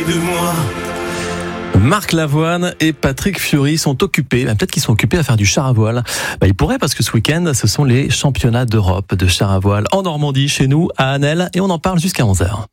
de moi. Marc Lavoine et Patrick Fiori sont occupés, peut-être qu'ils sont occupés à faire du char à voile. Ils pourraient, parce que ce week-end, ce sont les championnats d'Europe de char à voile en Normandie, chez nous, à Anel, et on en parle jusqu'à 11h.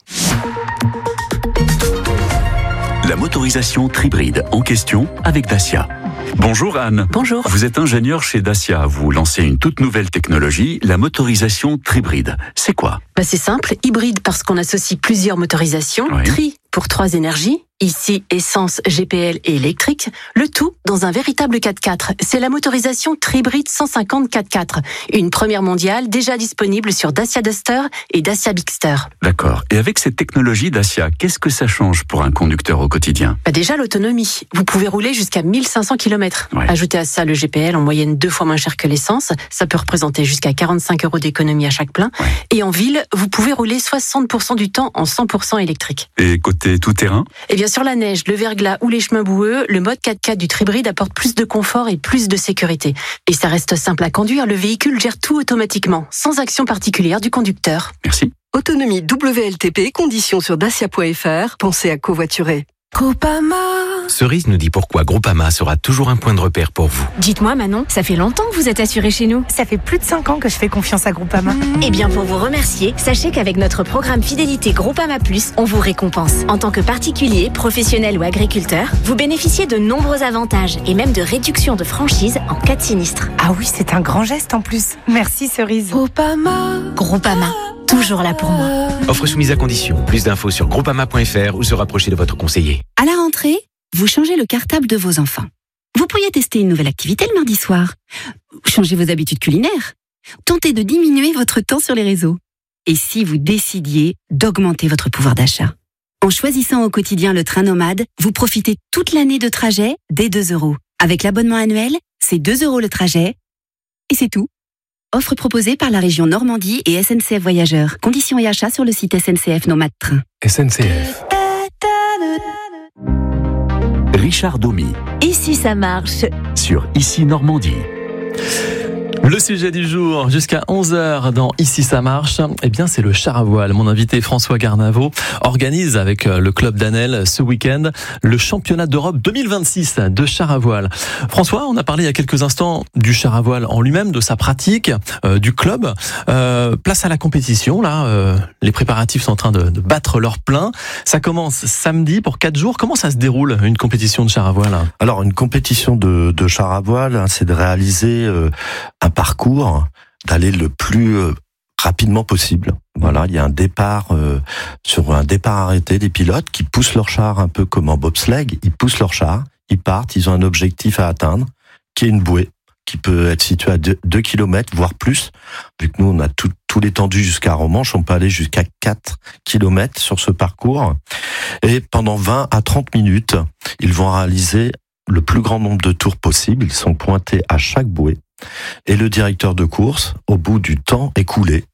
La motorisation Tribride en question avec Dacia. Bonjour Anne. Bonjour. Vous êtes ingénieur chez Dacia. Vous lancez une toute nouvelle technologie, la motorisation Tribride. C'est quoi ? C'est simple, hybride parce qu'on associe plusieurs motorisations, Oui. Tri pour 3 énergies, ici essence, GPL et électrique, le tout dans un véritable 4x4. C'est la motorisation Tribride 150 4x4, une première mondiale déjà disponible sur Dacia Duster et Dacia Bigster. D'accord. Et avec cette technologie Dacia, qu'est-ce que ça change pour un conducteur au quotidien ? Déjà l'autonomie, vous pouvez rouler jusqu'à 1500 km. Ouais. Ajoutez à ça le GPL en moyenne 2 fois moins cher que l'essence, ça peut représenter jusqu'à 45 € d'économie à chaque plein. Ouais. Et en ville, vous pouvez rouler 60% du temps en 100% électrique. Et côté tout-terrain ? Et bien sur la neige, le verglas ou les chemins boueux, le mode 4x4 du Tribride apporte plus de confort et plus de sécurité. Et ça reste simple à conduire, le véhicule gère tout automatiquement, sans action particulière du conducteur. Merci. Autonomie WLTP, conditions sur dacia.fr. Pensez à covoiturer. Groupama. Cerise nous dit pourquoi Groupama sera toujours un point de repère pour vous. Dites-moi Manon, ça fait longtemps que vous êtes assuré chez nous. Ça fait plus de 5 ans que je fais confiance à Groupama. Eh bien pour vous remercier, sachez qu'avec notre programme Fidélité Groupama Plus, on vous récompense. En tant que particulier, professionnel ou agriculteur, vous bénéficiez de nombreux avantages et même de réductions de franchise en cas de sinistre. Ah oui, c'est un grand geste en plus. Merci Cerise. Groupama, toujours là pour moi. Offre soumise à condition. Plus d'infos sur groupama.fr ou se rapprocher de votre conseiller. À la rentrée, vous changez le cartable de vos enfants. Vous pourriez tester une nouvelle activité le mardi soir. Changez vos habitudes culinaires. Tentez de diminuer votre temps sur les réseaux. Et si vous décidiez d'augmenter votre pouvoir d'achat ? En choisissant au quotidien le train nomade, vous profitez toute l'année de trajet dès 2 €. Avec l'abonnement annuel, c'est 2 € le trajet. Et c'est tout. Offre proposée par la région Normandie et SNCF Voyageurs. Conditions et achats sur le site SNCF Nomade Train. SNCF. Richard Domy Et si ça marche ? sur Ici Normandie. Le sujet du jour, jusqu'à 11h dans Ici ça marche, c'est le char à voile. Mon invité François Garnavo organise avec le club d'Anel ce week-end le championnat d'Europe 2026 de char à voile. François, on a parlé il y a quelques instants du char à voile en lui-même, de sa pratique, du club. Place à la compétition, là, les préparatifs sont en train de battre leur plein. Ça commence samedi pour 4 jours. Comment ça se déroule, une compétition de char à voile ? Alors, une compétition de char à voile, c'est de réaliser un parcours, d'aller le plus rapidement possible. Voilà, il y a un départ sur un départ arrêté des pilotes qui poussent leur char un peu comme en bobsleigh. Ils poussent leur char, ils partent, ils ont un objectif à atteindre, qui est une bouée, qui peut être située à 2 km, voire plus. Vu que nous, on a tout l'étendue jusqu'à Romanche, on peut aller jusqu'à 4 km sur ce parcours. Et pendant 20 à 30 minutes, ils vont réaliser le plus grand nombre de tours possible. Ils sont pointés à chaque bouée. Et le directeur de course, au bout du temps écoulé,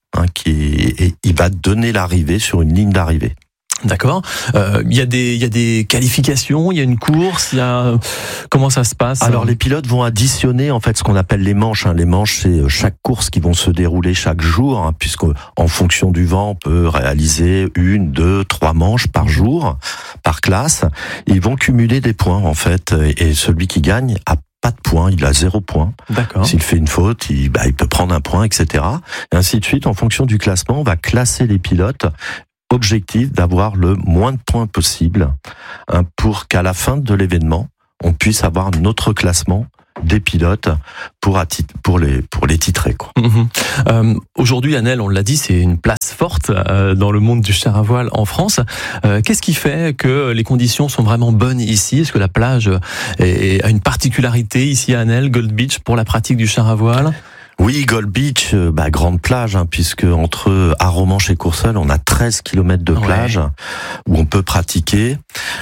il va donner l'arrivée sur une ligne d'arrivée. D'accord. Il y a des qualifications, il y a une course, comment ça se passe ? Alors les pilotes vont additionner en fait ce qu'on appelle les manches. Les manches, c'est chaque course qui vont se dérouler chaque jour, puisque en fonction du vent, on peut réaliser 1, 2, 3 manches par jour, par classe. Ils vont cumuler des points en fait, et celui qui gagne a pas de points, il a 0 point. D'accord. S'il fait une faute, il peut prendre un point, etc. Et ainsi de suite, en fonction du classement, on va classer les pilotes. Objectif d'avoir le moins de points possible, pour qu'à la fin de l'événement, on puisse avoir notre classement des pilotes pour les titrer, quoi. Aujourd'hui, Anel, on l'a dit, c'est une place forte dans le monde du char à voile en France. Qu'est-ce qui fait que les conditions sont vraiment bonnes ici ? Est-ce que la plage a une particularité ici à Anel, Gold Beach, pour la pratique du char à voile ? Oui, Gold Beach, grande plage, puisque entre Aromanche et Courseulles, on a 13 km de plage où on peut pratiquer.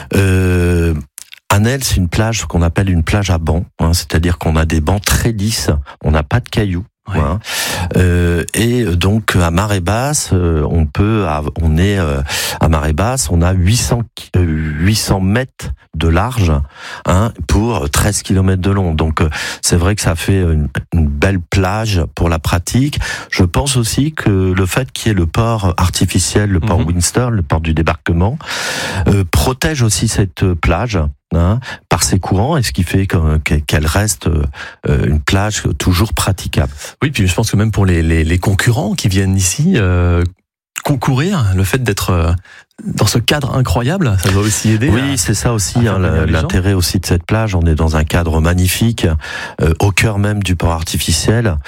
Anel, c'est une plage qu'on appelle une plage à bancs, c'est-à-dire qu'on a des bancs très lisses, on n'a pas de cailloux. Ouais. Et donc à marée basse, on est à marée basse, on a 800 mètres de large, pour 13 km de long. Donc c'est vrai que ça fait une belle plage pour la pratique. Je pense aussi que le fait qu'il y ait le port artificiel, le port Windsor, le port du débarquement, protège aussi cette plage par ses courants, et ce qui fait qu'elle reste une plage toujours praticable. Oui, puis je pense que même pour les concurrents qui viennent ici concourir, le fait d'être dans ce cadre incroyable, ça doit aussi aider. Oui, c'est ça aussi, l'intérêt aussi de cette plage. On est dans un cadre magnifique, au cœur même du port artificiel.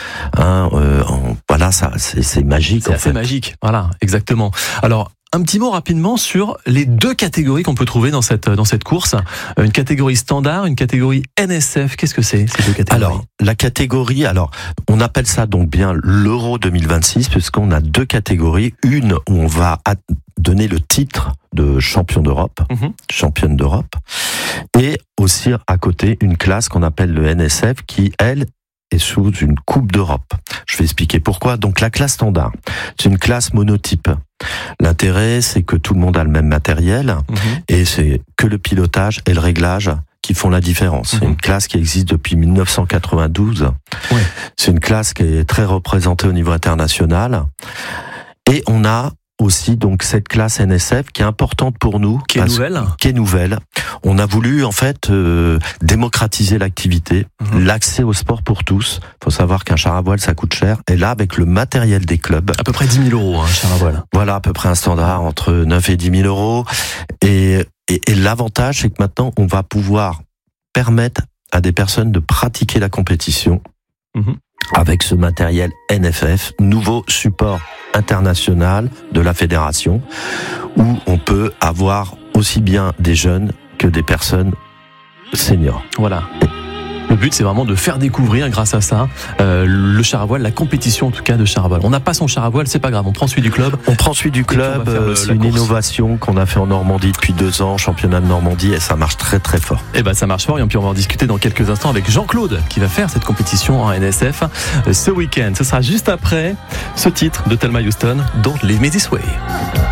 Voilà, ça, c'est magique. C'est assez magique. Voilà, exactement. Alors, un petit mot rapidement sur les deux catégories qu'on peut trouver dans cette course. Une catégorie standard, une catégorie NSF. Qu'est-ce que c'est, ces deux catégories? Alors, la catégorie, on appelle ça donc bien l'Euro 2026, puisqu'on a deux catégories. Une où on va donner le titre de champion d'Europe, championne d'Europe, et aussi à côté une classe qu'on appelle le NSF qui, elle, est sous une Coupe d'Europe. Je vais expliquer pourquoi. Donc la classe standard, c'est une classe monotype. L'intérêt, c'est que tout le monde a le même matériel, et c'est que le pilotage et le réglage qui font la différence. C'est une classe qui existe depuis 1992. Ouais. C'est une classe qui est très représentée au niveau international. Et on a aussi donc cette classe NSF qui est importante pour nous, qui est nouvelle. On a voulu en fait démocratiser l'activité, l'accès au sport pour tous. Il faut savoir qu'un char à voile ça coûte cher, et là avec le matériel des clubs, à peu près 10 000 €, un char à voile. Voilà, à peu près un standard entre 9 et 10 000 €. Et l'avantage, c'est que maintenant on va pouvoir permettre à des personnes de pratiquer la compétition avec ce matériel NFF, nouveau support international de la fédération, où on peut avoir aussi bien des jeunes que des personnes seniors. Voilà. Le but, c'est vraiment de faire découvrir, grâce à ça, le char à voile, la compétition en tout cas de char à voile. On n'a pas son char à voile, c'est pas grave, on prend celui du club. C'est une innovation qu'on a fait en Normandie depuis 2 ans, championnat de Normandie, et ça marche très très fort. Et ça marche fort, et puis on va en discuter dans quelques instants avec Jean-Claude qui va faire cette compétition en NSF ce week-end. Ce sera juste après ce titre de Thelma Houston, Don't Leave Me This Way.